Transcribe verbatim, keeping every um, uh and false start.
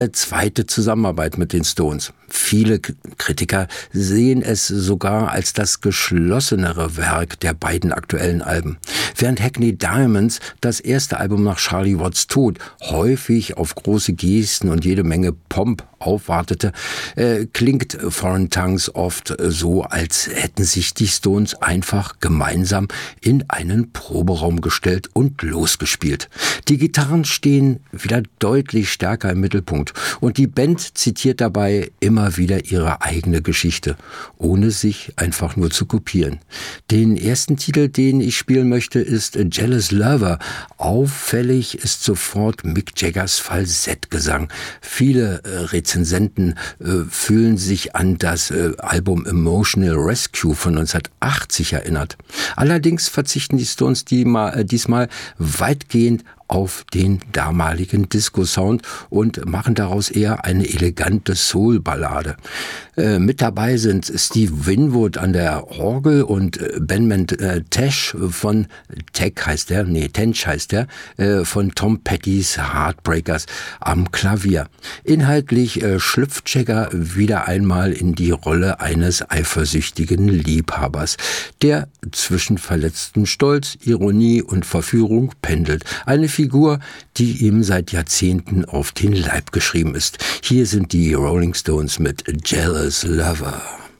zweite Zusammenarbeit mit den Stones. Viele Kritiker sehen es sogar als das geschlossenere Werk der beiden aktuellen Alben. Während Hackney Diamonds, das erste Album nach Charlie Watts Tod, häufig auf große Gesten und jede Menge Pomp aufwartete, äh, klingt Foreign Tongues oft so, als hätten sich die Stones einfach gemeinsam in einen Proberaum gestellt und losgespielt. Die Gitarren stehen wieder deutlich stärker im Mittelpunkt und die Band zitiert dabei immer wieder ihre eigene Geschichte, ohne sich einfach nur zu kopieren. Den ersten Titel, den ich spielen möchte, ist Jealous Lover. Auffällig ist sofort Mick Jaggers Falsettgesang. Viele äh, Rezensenten äh, fühlen sich an das äh, Album Emotional Rescue von neunzehnhundertachtzig erinnert. Allerdings verzichten die Stones die mal, äh, diesmal weitgehend auf den damaligen Disco-Sound und machen daraus eher eine elegante Soul-Ballade. Äh, mit dabei sind Steve Winwood an der Orgel und Benjamin äh, Tesh von Tech heißt der, nee, Tench heißt der, äh, von Tom Pettys Heartbreakers am Klavier. Inhaltlich äh, schlüpft Jagger wieder einmal in die Rolle eines eifersüchtigen Liebhabers, der zwischen verletztem Stolz, Ironie und Verführung pendelt. Eine Figur, die ihm seit Jahrzehnten auf den Leib geschrieben ist. Hier sind die Rolling Stones mit Jealous Lover.